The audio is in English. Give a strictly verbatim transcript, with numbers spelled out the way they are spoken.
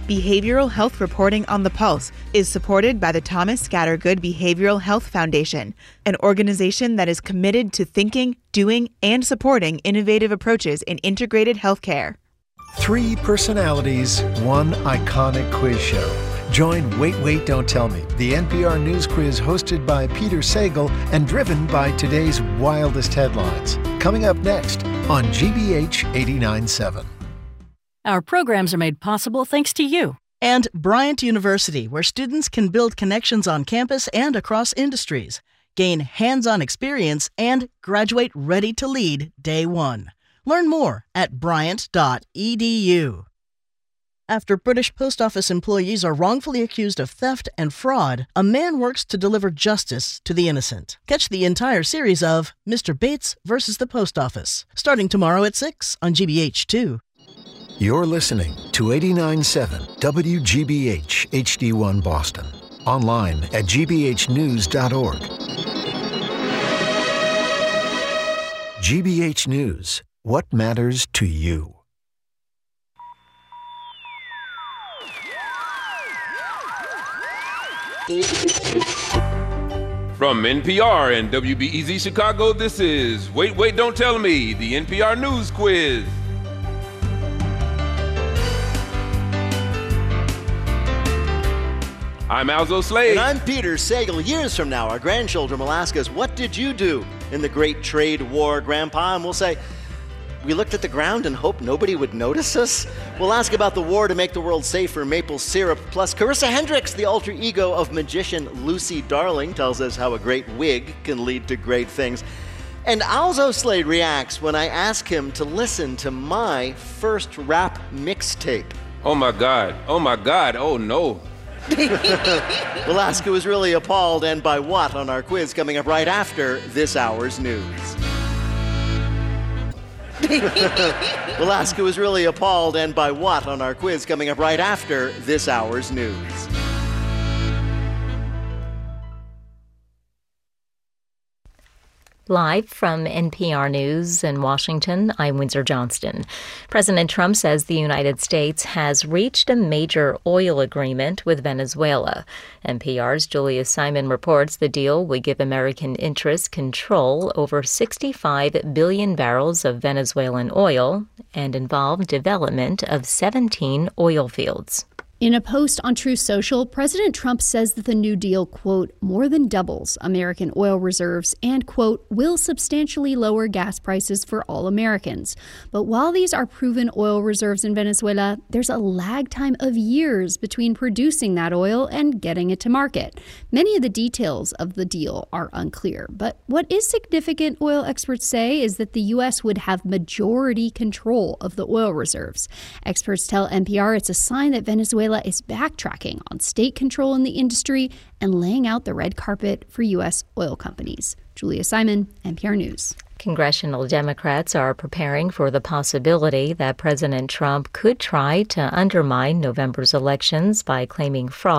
Behavioral Health Reporting on the Pulse is supported by the Thomas Scattergood Behavioral Health Foundation, an organization that is committed to thinking, doing, and supporting innovative approaches in integrated healthcare. Three personalities, one iconic quiz show. Join Wait, Wait, Don't Tell Me, the N P R News quiz hosted by Peter Sagal and driven by today's wildest headlines. Coming up next on G B H eighty-nine point seven. Our programs are made possible thanks to you. And Bryant University, where students can build connections on campus and across industries, gain hands-on experience, and graduate ready to lead day one. Learn more at bryant dot e d u. After British post office employees are wrongfully accused of theft and fraud, a man works to deliver justice to the innocent. Catch the entire series of Mister Bates versus the Post Office, starting tomorrow at six on G B H two. You're listening to eighty-nine point seven W G B H H D one Boston. Online at g b h news dot org. G B H News. What matters to you? From N P R and W B E Z Chicago, this is Wait, Wait, Don't Tell Me, the N P R News Quiz. I'm Alzo Slade. And I'm Peter Sagal. Years from now, our grandchildren will ask us, what did you do in the Great Trade War, Grandpa? And we'll say, we looked at the ground and hoped nobody would notice us. We'll ask about the war to make the world safer, maple syrup. Plus, Carissa Hendricks, the alter ego of magician Lucy Darling, tells us how a great wig can lead to great things. And Alzo Slade reacts when I ask him to listen to my first rap mixtape. Oh my God, oh my God, oh no. We'll ask who is really appalled and by what on our quiz coming up right after this hour's news. We'll ask who is really appalled and by what on our quiz coming up right after this hour's news. Live from N P R News in Washington, I'm Windsor Johnston. President Trump says the United States has reached a major oil agreement with Venezuela. N P R's Julia Simon reports the deal would give American interests control over sixty-five billion barrels of Venezuelan oil and involve development of seventeen oil fields. In a post on Truth Social, President Trump says that the new deal, quote, more than doubles American oil reserves and, quote, will substantially lower gas prices for all Americans. But while these are proven oil reserves in Venezuela, there's a lag time of years between producing that oil and getting it to market. Many of the details of the deal are unclear. But what is significant, oil experts say, is that the U S would have majority control of the oil reserves. Experts tell N P R it's a sign that Venezuela is backtracking on state control in the industry and laying out the red carpet for U S oil companies. Julia Simon, N P R News. Congressional Democrats are preparing for the possibility that President Trump could try to undermine November's elections by claiming fraud